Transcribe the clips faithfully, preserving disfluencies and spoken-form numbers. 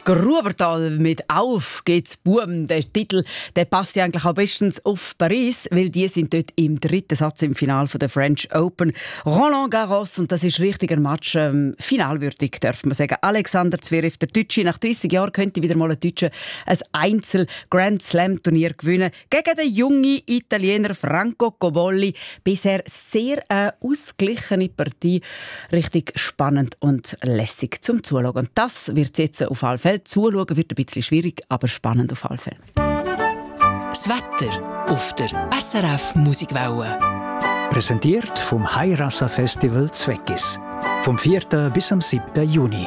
Grubertal mit «Auf geht's Buben». Der Titel der passt ja eigentlich auch bestens auf Paris, weil die sind dort im dritten Satz im Finale der French Open. Roland Garros, und das ist richtiger Match, ähm, finalwürdig, darf man sagen. Alexander Zverev, der Deutsche, nach dreissig Jahren könnte wieder mal ein Deutscher ein Einzel-Grand-Slam-Turnier gewinnen. Gegen den jungen Italiener Franco Cobolli. Bisher sehr äh, ausgeglichene Partie. Richtig spannend und lässig zum Zuschauen. Und das wird jetzt auf alle Fälle. Zuschauen wird ein bisschen schwierig, aber spannend auf alle Fälle. Das Wetter auf der S R F Musikwelle. Präsentiert vom Hairasa Festival Zweckis. Vom vierten bis am siebten Juni.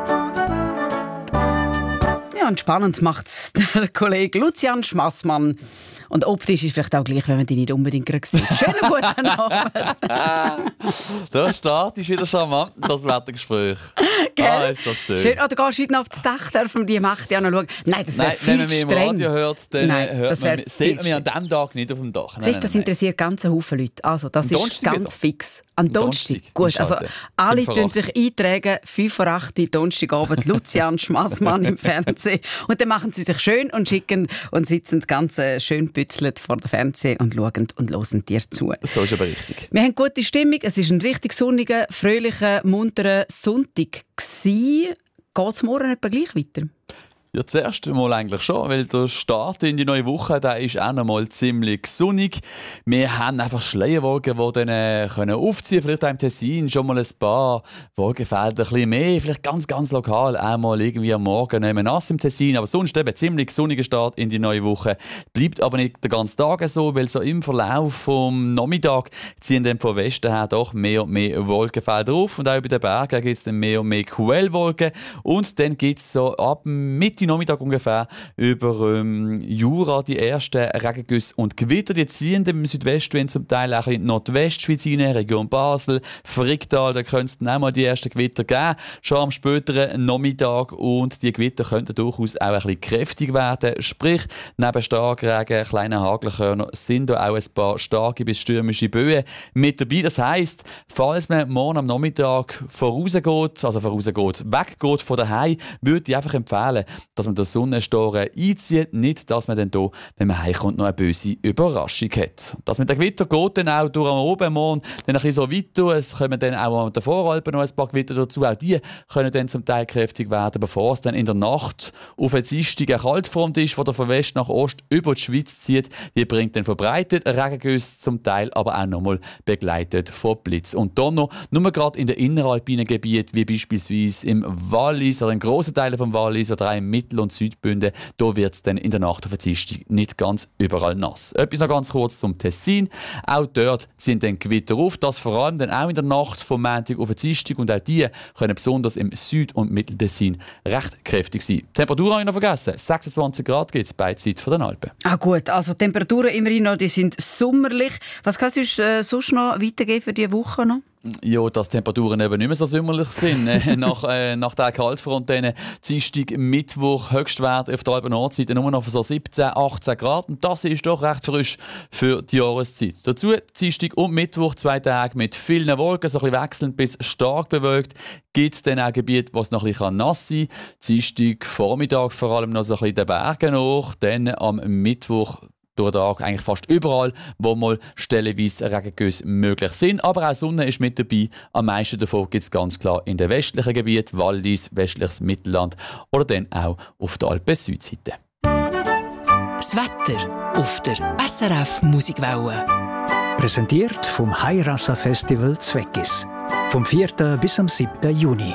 Ja, und spannend macht es der Kollege Lucian Schmassmann. Und optisch ist vielleicht auch gleich, wenn man die nicht unbedingt gerade sieht. Schönen guten Abend. Da startet wieder charmant das Wettergespräch. Gell? Ah, ist das schön. schön. Oder gehst du heute noch auf das Dach, dürfen wir die Macht ja noch schauen? Nein, das wäre viel wenn man mich streng. im Radio hört, dann Nein, hört das man, sieht man mich an diesem Tag nicht auf dem Dach. Nein, Siehst, nein, das nein. interessiert ganz einen Haufen Leute. Also, das Am ist Donnerstag ganz wieder? fix. Am Donnerstag. Donnerstag. Gut, also Einschalten. alle fünf vor tun acht. sich eintragen, fünf vor acht, Donnerstagabend, Lucian Schmassmann im Fernsehen. Und dann machen sie sich schön und schicken und sitzen ganz äh, schön bützelt vor dem Fernsehen und schauen und hören dir zu. So ist aber richtig. Wir haben gute Stimmung. Es war ein richtig sonniger, fröhlicher, munterer Sonntag. Geht es morgen etwa gleich weiter? Ja, zuerst mal eigentlich schon, weil der Start in die neue Woche, der ist auch noch mal ziemlich sonnig. Wir haben einfach Schleierwolken, die dann äh, können aufziehen können. Vielleicht auch im Tessin schon mal ein paar Wolkenfelder, ein bisschen mehr. Vielleicht ganz, ganz lokal einmal irgendwie am Morgen nehmen nass im Tessin. Aber sonst eben ziemlich sonniger Start in die neue Woche. Bleibt aber nicht den ganzen Tag so, weil so im Verlauf vom Nachmittag ziehen dann von Westen her doch mehr und mehr Wolkenfelder auf. Und auch bei den Bergen gibt es dann mehr und mehr Quellwolken. Und dann gibt es so ab Mitte Nachmittag ungefähr über ähm, Jura die ersten Regengüsse und Gewitter. Die ziehen dann im Südwestwind zum Teil auch in die Nordwestschweiz rein, Region Basel, Fricktal, da könnte es dann auch mal die ersten Gewitter geben, schon am späteren Nachmittag. Und die Gewitter könnten durchaus auch ein bisschen kräftig werden. Sprich, neben Starkregen, kleinen Hagelkörner sind da auch ein paar starke bis stürmische Böen mit dabei. Das heisst, falls man morgen am Nachmittag vorausgeht, also vorausgeht, weggeht von daheim, würde ich einfach empfehlen, dass man den Sonnenstoren einzieht. Nicht, dass man dann hier, wenn man heimkommt, noch eine böse Überraschung hat. Das mit dem Gewitter geht dann auch durch am Oben morgen dann ein bisschen so weiter. Es kommen dann auch an den Voralpen noch ein paar Gewitter dazu. Auch die können dann zum Teil kräftig werden, bevor es dann in der Nacht auf eine Dienstag eine Kaltfront ist, die von West nach Ost über die Schweiz zieht. Die bringt dann verbreitet Regengüsse, zum Teil aber auch nochmal begleitet von Blitz und Donner. Nur gerade in den inneralpinen Gebieten, wie beispielsweise im Wallis oder in grossen Teilen vom Wallis oder auch im Mittel- und Südbünden, da wird es dann in der Nacht auf der Dienstag nicht ganz überall nass. Etwas noch ganz kurz zum Tessin. Auch dort ziehen dann Gewitter auf, das vor allem dann auch in der Nacht vom Montag auf den Dienstag, und auch die können besonders im Süd- und Mitteltessin recht kräftig sein. Die Temperatur habe ich noch vergessen. sechsundzwanzig Grad gibt es beidseits von den Alpen. Ah gut, also die Temperaturen immerhin noch, die sind sommerlich. Was kannst du äh, sonst noch weitergeben für diese Woche noch? Ja, dass die Temperaturen eben nicht mehr so sommerlich sind. nach, äh, nach der Kaltfront, Dienstag, Mittwoch, Höchstwert auf der Alpen Nordseite nur noch so siebzehn, achtzehn Grad. Und das ist doch recht frisch für die Jahreszeit. Dazu Dienstag und Mittwoch, zwei Tage mit vielen Wolken, so ein bisschen wechselnd bis stark bewölkt. Gibt es dann auch Gebiete, wo es noch ein bisschen nass sein kann. Dienstag, Vormittag vor allem noch so ein bisschen den Bergen hoch. Dann am Mittwoch durch den Tag eigentlich fast überall, wo mal stellenweise Regengüsse möglich sind. Aber auch Sonne ist mit dabei. Am meisten davon gibt es ganz klar in den westlichen Gebieten, Wallis, westliches Mittelland oder dann auch auf der Alpen-Südseite. Das Wetter auf der S R F Musikwelle. Präsentiert vom Hairasa Festival Zweckis. Vom vierten bis am siebten Juni.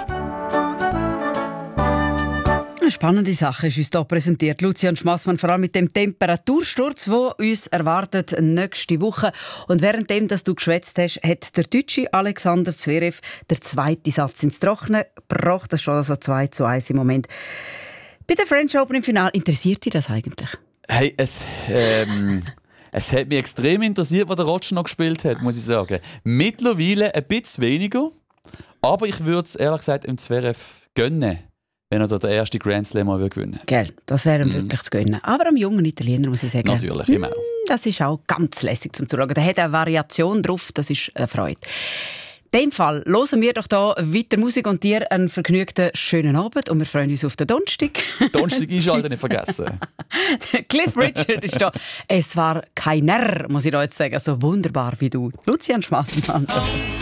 Eine spannende Sache ist uns hier präsentiert. Lucian Schmassmann, vor allem mit dem Temperatursturz, der uns erwartet nächste Woche. Und währenddem, dass du geschwätzt hast, hat der Deutsche Alexander Zverev den zweiten Satz ins Trockene gebracht. Das ist schon also zwei zu eins im Moment. Bei der French Open im Finale, interessiert dich das eigentlich? Hey, es... Ähm Es hat mich extrem interessiert, was der Roger noch gespielt hat, muss ich sagen. Mittlerweile ein bisschen weniger, aber ich würde es ehrlich gesagt im Zverev gönnen, wenn er den ersten Grand Slam mal gewinnen würde. Gell, das wäre ihm Mhm. wirklich zu gönnen. Aber am jungen Italiener muss ich sagen, Natürlich, immer auch. das ist auch ganz lässig zum Zuschauen. Der hat eine Variation drauf, das ist eine Freude. dem Fall hören wir doch hier weiter Musik und dir einen vergnügten, schönen Abend und wir freuen uns auf den Donnerstag. Donnerstag einschalten, nicht vergessen. Cliff Richard ist da. Es war keiner, muss ich da jetzt sagen, so wunderbar wie du. Lucian Schmassenmann.